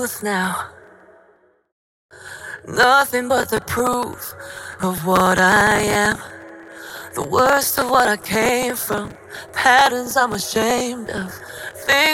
truth now. Nothing but the proof of what I am. The worst of what I came from. Patterns I'm ashamed of. Things